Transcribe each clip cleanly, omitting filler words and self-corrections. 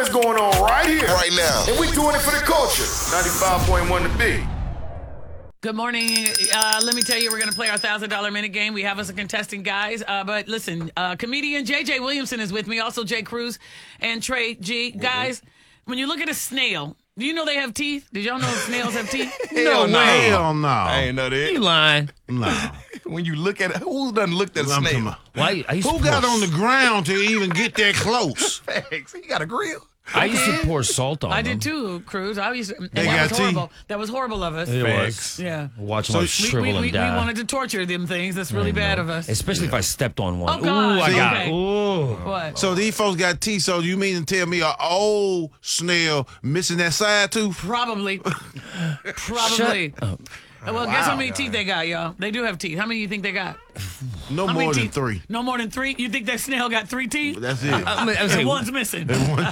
that's going on right here, Right now. and we doing it for the culture. 95.1 The Big. Good morning. Let me tell you, we're going to play our $1,000 minute game. We have us a contestant, guys. But listen, comedian J.J. Williamson is with me, also Jay Cruz and Trey G. Guys, when you look at a snail, do you know they have teeth? Did y'all know snails have teeth? Hell no. Hell no. I ain't know that. You lying. No. When you look at it, who done looked at a snake? Why? Who got on the ground to even get that close? Facts. He got a grill. I used to pour salt on I them. did too, Cruz. I used to, and They that got was teeth? horrible. That was horrible of us. It Facts. was. Yeah. Watch So them we- shrivel We and die. wanted to torture them things. That's really bad of us. Especially if I stepped on one. Oh, God. Ooh, I got Okay. Ooh. What? So these folks got teeth. So you mean to tell me an old snail missing that side tooth? Probably. Probably. Well, guess how many teeth they got, y'all? They do have teeth. How many do you think they got? No How many more than teeth? 3. No more than 3? You think that snail got 3 teeth? That's it. I was And saying, one's missing.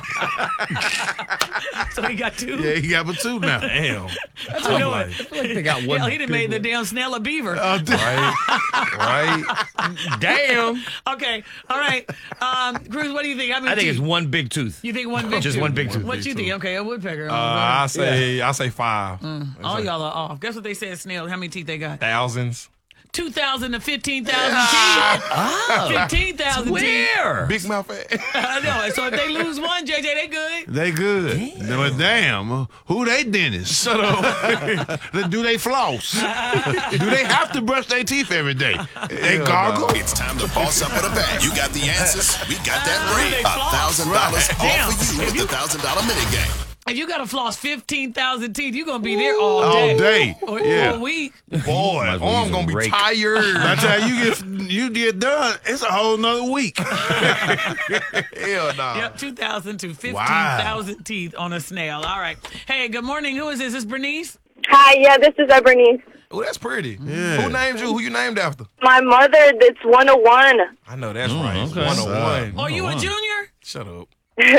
So he got 2? Yeah, he got but 2 now. Damn. I know it. I feel like they got one. Hell, he done big made the one. damn snail a beaver. Right? Damn. Okay. All right. Cruz, what do you think? How many I think teeth? it's one big tooth. You think one big Just tooth? one big tooth. What you think? Okay, a woodpecker. I say 5. All y'all are off. Guess what they said, snail? How many teeth they got? Thousands. 2,000 to 15,000 teeth. 15,000 teeth. Where? Big mouth ass. I know. So if they lose one, JJ, they good. They good. But damn, who they dentists? Shut up. Do they floss? Do they have to brush their teeth every day? They gargle? It's time to boss up with a bag. You got the answers. We got that They bread. floss. $1,000 Damn. all for you with the $1,000 minute game. If you got to floss 15,000 teeth, you're going to be there all All day. day. Or Yeah. a week. Boy, Might as well arm use a gonna be rake. tired. By the time you get done, it's a whole nother week. Hell no. Yep, 2,000 to 15,000 teeth on a snail. All right. Hey, good morning. Who is this? Is this Bernice? Hi, yeah, this is Bernice. Oh, that's pretty. Yeah. Who named you? Who you named after? My mother, it's 101. I know that's right. okay. 101. Oh, you a junior? Shut up.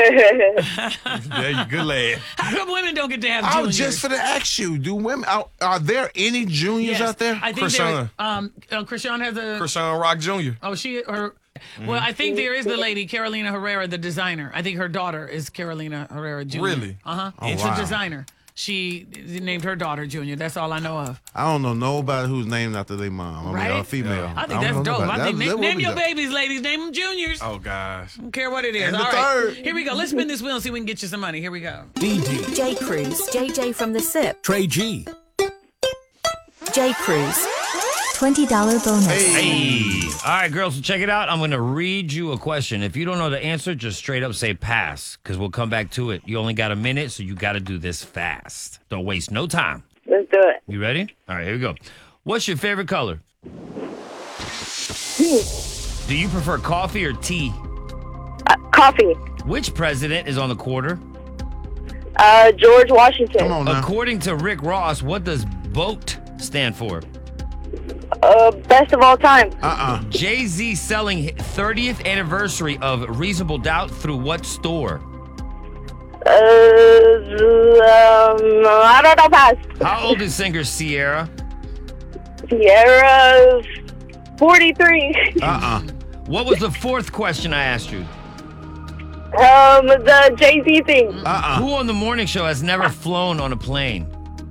Yeah, you good lad. How come women don't get to have I juniors? was just for to ask you, do women are there any juniors Yes. out there? I think there, Krishan. Krishan has a... Krishan Rock Jr. Oh, she or well, I think there is the lady Carolina Herrera, the designer. I think her daughter is Carolina Herrera Jr. Really? It's wow. a designer. She named her daughter Junior. That's all I know of. I don't know nobody who's named after their mom. I Right? mean, female. I think don't that's know dope. nobody. I think That would name be your dope. babies, ladies. Name them Juniors. Oh gosh. Don't care what it is. And the All right. third. Here we go. Let's spin this wheel and see if we can get you some money. Here we go. J. Cruz, JJ from the SIP. Trey G. J. Cruz, $20 bonus. Hey. All right, girls, so check it out. I'm going to read you a question. If you don't know the answer, just straight up say pass, because we'll come back to it. You only got a minute, so you got to do this fast. Don't waste no time. Let's do it. You ready? All right, here we go. What's your favorite color? Do you prefer coffee or tea? Coffee. Which president is on the quarter? George Washington. Come on now. According to Rick Ross, what does BOAT stand for? Best of all time. Jay-Z selling 30th anniversary of Reasonable Doubt through what store? I don't know, pass. How old is singer Sierra? Sierra, 43. What was the fourth question I asked you? The Jay-Z thing. Who on the morning show has never flown on a plane?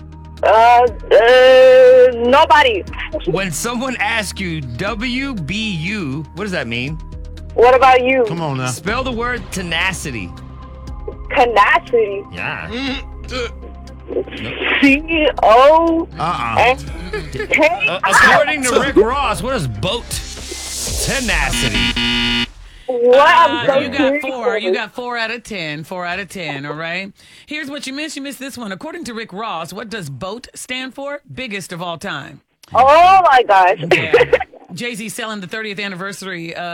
Nobody. When someone asks you WBU, what does that mean? What about you? Come on now. Spell the word tenacity. Tenacity. Yeah. C-O. According to Rick Ross, what is boat tenacity? What? I'm so You got curious. 4. You got 4 out of 10. 4 out of 10, all right? Here's what you missed. You missed this one. According to Rick Ross, what does BOAT stand for? Biggest of all time. Oh, my gosh. Yeah. Jay-Z selling the 30th anniversary